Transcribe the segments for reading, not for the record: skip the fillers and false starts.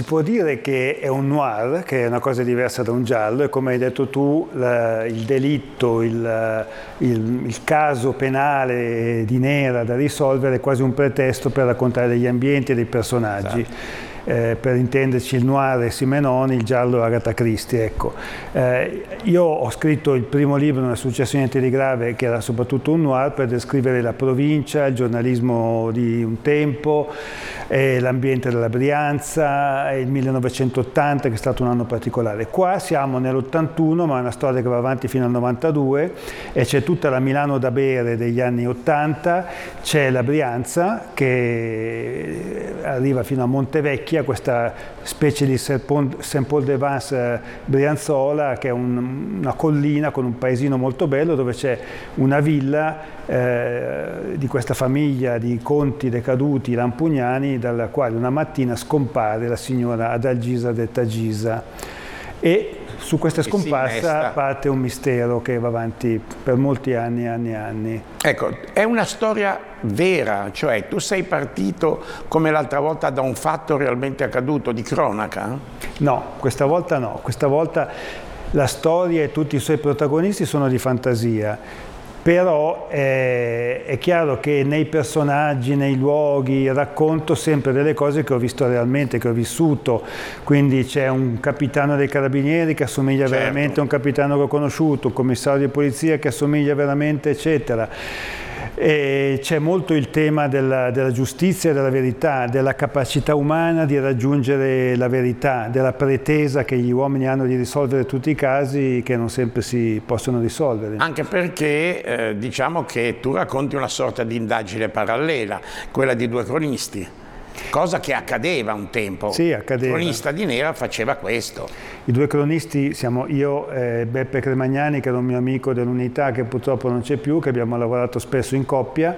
si può dire che è un noir, che è una cosa diversa da un giallo, e come hai detto tu, il delitto, il caso penale di Nera da risolvere è quasi un pretesto per raccontare degli ambienti e dei personaggi. Esatto. Per intenderci, il noir è Simenoni, il giallo è Agatha Christie. Ecco. Io ho scritto il primo libro, Non è successo niente di grave, che era soprattutto un noir per descrivere la provincia, il giornalismo di un tempo, l'ambiente della Brianza, il 1980 che è stato un anno particolare. Qua siamo nell'81, ma è una storia che va avanti fino al 92 e c'è tutta la Milano da bere degli anni 80, c'è la Brianza che arriva fino a Montevecchia, questa specie di Saint-Paul-de-Vence brianzola, che è una collina con un paesino molto bello dove c'è una villa di questa famiglia di conti decaduti lampugnani, dalla quale una mattina scompare la signora Adalgisa detta Gisa, e su questa scomparsa parte un mistero che va avanti per molti anni. Ecco, è una storia vera, cioè tu sei partito come l'altra volta da un fatto realmente accaduto, di cronaca? No, questa volta no, questa volta la storia e tutti i suoi protagonisti sono di fantasia. Però è chiaro che nei personaggi, nei luoghi, racconto sempre delle cose che ho visto realmente, che ho vissuto. Quindi c'è un capitano dei carabinieri che assomiglia veramente a un capitano che ho conosciuto, un commissario di polizia che assomiglia veramente, eccetera. E c'è molto il tema della giustizia e della verità, della capacità umana di raggiungere la verità, della pretesa che gli uomini hanno di risolvere tutti i casi che non sempre si possono risolvere. Anche perché diciamo che tu racconti una sorta di indagine parallela, quella di due cronisti. Cosa che accadeva un tempo. Sì, accadeva. Il cronista di Nera faceva questo. I due cronisti siamo io e Beppe Cremagnani, che era un mio amico dell'Unità che purtroppo non c'è più, che abbiamo lavorato spesso in coppia.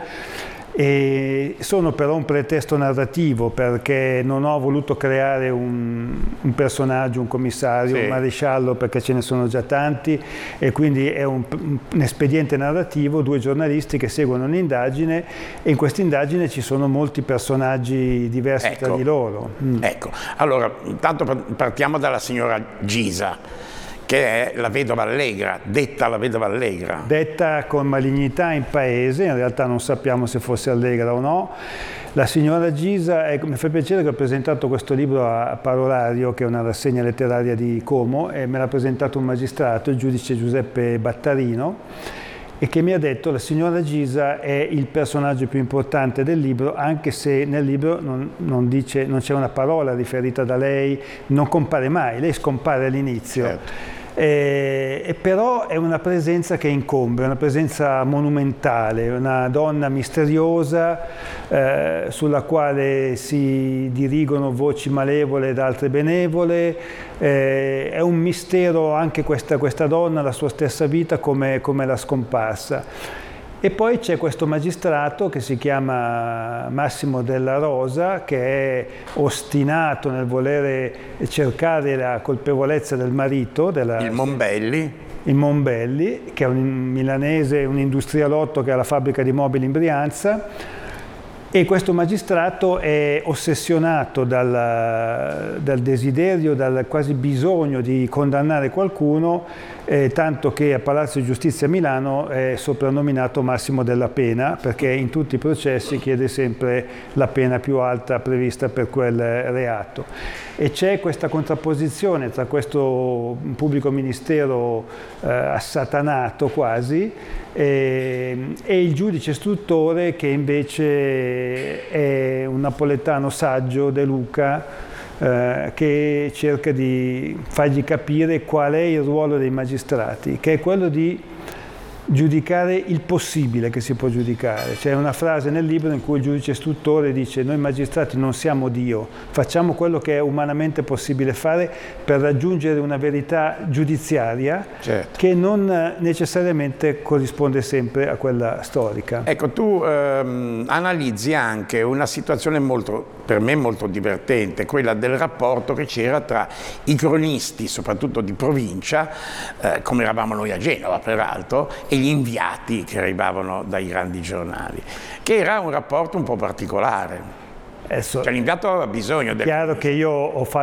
E sono però un pretesto narrativo, perché non ho voluto creare un personaggio, un commissario, un maresciallo, perché ce ne sono già tanti, e quindi è un espediente narrativo, due giornalisti che seguono un'indagine, e in questa indagine ci sono molti personaggi diversi tra di loro. Ecco, allora intanto partiamo dalla signora Gisa, che è la vedova allegra, detta la vedova allegra. Detta con malignità in paese, in realtà non sappiamo se fosse allegra o no. La signora Gisa, mi fa piacere che ho presentato questo libro a Parolario, che è una rassegna letteraria di Como, e me l'ha presentato un magistrato, il giudice Giuseppe Battarino, e che mi ha detto: la signora Gisa è il personaggio più importante del libro, anche se nel libro non c'è una parola riferita da lei, non compare mai, lei scompare all'inizio. Certo. E però è una presenza che incombe, una presenza monumentale, una donna misteriosa sulla quale si dirigono voci malevole ed altre benevole. È un mistero anche questa donna, la sua stessa vita, come la scomparsa. E poi c'è questo magistrato che si chiama Massimo Della Rosa, che è ostinato nel volere cercare la colpevolezza del marito. Il Monbelli, che è un milanese, un industrialotto che ha la fabbrica di mobili in Brianza. E questo magistrato è ossessionato dal desiderio, dal quasi bisogno di condannare qualcuno, tanto che a Palazzo di Giustizia a Milano è soprannominato Massimo della Pena, perché in tutti i processi chiede sempre la pena più alta prevista per quel reato. E c'è questa contrapposizione tra questo pubblico ministero assatanato quasi e il giudice istruttore, che invece è un napoletano saggio, De Luca, che cerca di fargli capire qual è il ruolo dei magistrati, che è quello di giudicare il possibile che si può giudicare. C'è una frase nel libro in cui il giudice istruttore dice: noi magistrati non siamo Dio, facciamo quello che è umanamente possibile fare per raggiungere una verità giudiziaria, che non necessariamente corrisponde sempre a quella storica. Ecco, tu analizzi anche una situazione per me molto divertente, quella del rapporto che c'era tra i cronisti, soprattutto di provincia, come eravamo noi a Genova peraltro, e gli inviati che arrivavano dai grandi giornali, che era un rapporto un po' particolare. Cioè, l'inviato aveva bisogno del... È chiaro che io ho fatto